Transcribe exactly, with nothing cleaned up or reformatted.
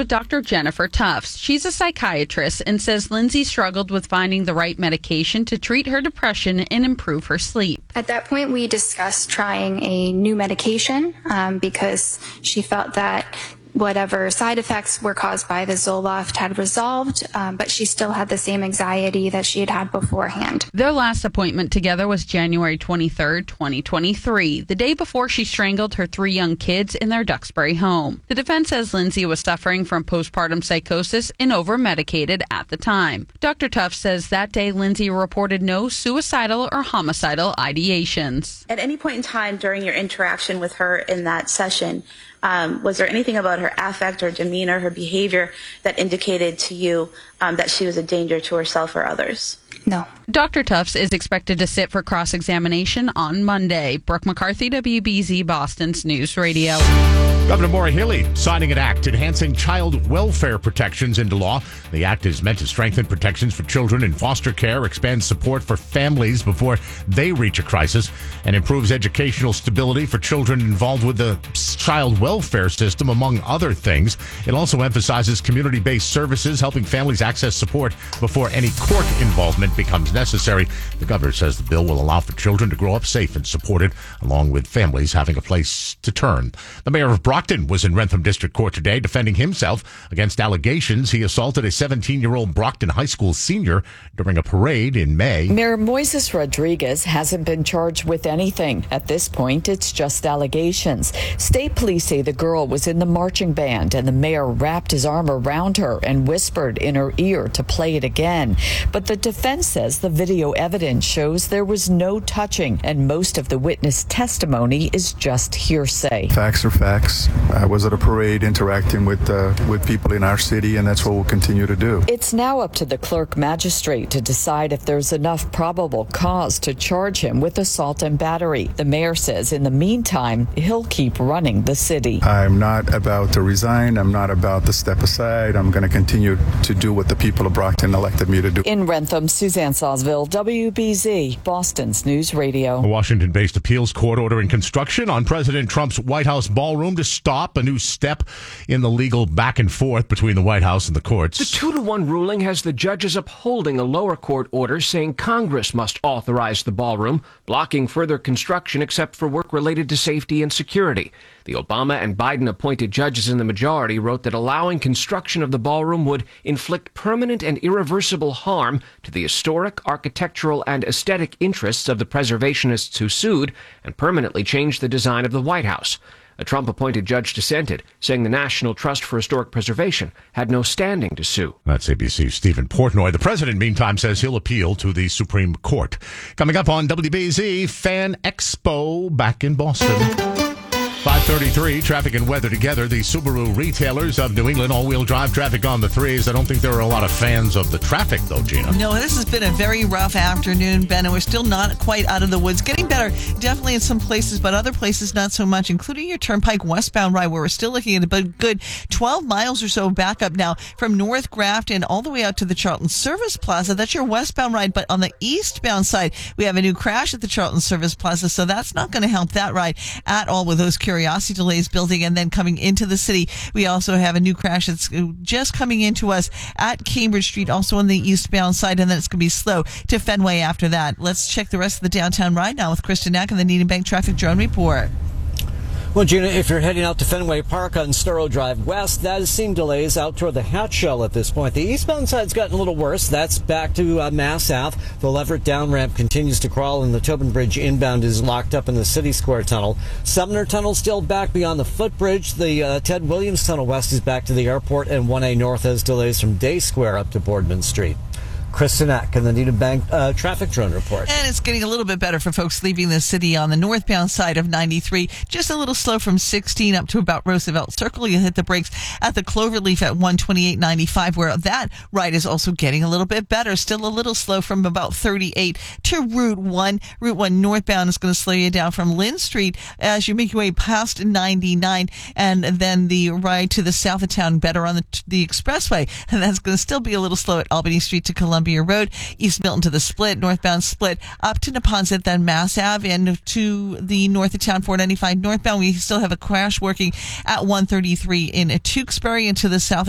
with Doctor Jennifer Tufts. She's a psychiatrist and says Lindsay struggled with finding the right medication to treat her depression and improve her sleep. At that point, we discussed trying a new medication um, because she felt that whatever side effects were caused by the Zoloft had resolved, um, but she still had the same anxiety that she had had beforehand. Their last appointment together was January twenty-third, twenty twenty-three, the day before she strangled her three young kids in their Duxbury home. The defense says Lindsay was suffering from postpartum psychosis and over-medicated at the time. Doctor Tufts says that day Lindsay reported no suicidal or homicidal ideations. At any point in time during your interaction with her in that session, Um, was there anything about her affect or demeanor, her behavior, that indicated to you um, that she was a danger to herself or others? No. Doctor Tufts is expected to sit for cross-examination on Monday. Brooke McCarthy, W B Z Boston's News Radio. Governor Maura Healey signing an act enhancing child welfare protections into law. The act is meant to strengthen protections for children in foster care, expand support for families before they reach a crisis, and improves educational stability for children involved with the child welfare system, among other things. It also emphasizes community-based services, helping families access support before any court involvement becomes necessary. The governor says the bill will allow for children to grow up safe and supported, along with families having a place to turn. The mayor of Brockton was in Rentham District Court today defending himself against allegations he assaulted a seventeen-year-old Brockton High School senior during a parade in May. Mayor Moises Rodriguez hasn't been charged with anything. At this point, it's just allegations. State police say the girl was in the marching band and the mayor wrapped his arm around her and whispered in her ear to play it again. But the defense says the video evidence shows there was no touching and most of the witness testimony is just hearsay. Facts are facts. I was at a parade interacting with uh, with people in our city, and that's what we'll continue to do. It's now up to the clerk magistrate to decide if there's enough probable cause to charge him with assault and battery. The mayor says in the meantime, he'll keep running the city. I'm not about to resign. I'm not about to step aside. I'm going to continue to do what the people of Brockton elected me to do. In Rentham, Suzanne Sawsville, W B Z, Boston's News Radio. A Washington-based appeals court ordering construction on President Trump's White House ballroom to stop, a new step in the legal back and forth between the White House and the courts. The two to one ruling has the judges upholding a lower court order saying Congress must authorize the ballroom, blocking further construction except for work related to safety and security. The Obama and Biden-appointed judges in the majority wrote that allowing construction of the ballroom would inflict permanent and irreversible harm to the historic, architectural, and aesthetic interests of the preservationists who sued and permanently change the design of the White House. A Trump-appointed judge dissented, saying the National Trust for Historic Preservation had no standing to sue. That's A B C's Stephen Portnoy. The president, meantime, says he'll appeal to the Supreme Court. Coming up on W B Z, Fan Expo back in Boston. five thirty-three, traffic and weather together. The Subaru retailers of New England, all-wheel drive traffic on the threes. I don't think there are a lot of fans of the traffic, though, Gina. No, this has been a very rough afternoon, Ben, and we're still not quite out of the woods. Getting better, definitely in some places, but other places not so much, including your Turnpike westbound ride, where we're still looking at a good twelve miles or so back up now from North Grafton all the way out to the Charlton Service Plaza. That's your westbound ride, but on the eastbound side, we have a new crash at the Charlton Service Plaza, so that's not going to help that ride at all with those Curiosity delays building and then coming into the city. We also have a new crash that's just coming into us at Cambridge Street, also on the eastbound side, and then it's going to be slow to Fenway after that. Let's check the rest of the downtown ride now with Kristen Knack and the Needham Bank Traffic Drone Report. Well, Gina, if you're heading out to Fenway Park on Storrow Drive West, that has seen delays out toward the Hatch Shell at this point. The eastbound side's gotten a little worse. That's back to uh, Mass Ave. The Leverett down ramp continues to crawl, and the Tobin Bridge inbound is locked up in the City Square Tunnel. Sumner Tunnel still back beyond the Footbridge. The uh, Ted Williams Tunnel West is back to the airport, and one A North has delays from Day Square up to Boardman Street. Kristen Eck and the Needham Bank uh, Traffic Drone Report. And it's getting a little bit better for folks leaving the city on the northbound side of ninety-three. Just a little slow from sixteen up to about Roosevelt Circle. You hit the brakes at the Cloverleaf at one twenty-eight ninety-five, where that ride is also getting a little bit better. Still a little slow from about thirty-eight to Route one. Route one northbound is going to slow you down from Lynn Street as you make your way past ninety-nine, and then the ride to the south of town better on the, the expressway. And that's going to still be a little slow at Albany Street to Columbia Road, East Milton to the Split, northbound Split, up to Neponset, then Mass Ave, and to the north of town, four ninety-five northbound. We still have a crash working at one thirty-three in Tewksbury, and to the south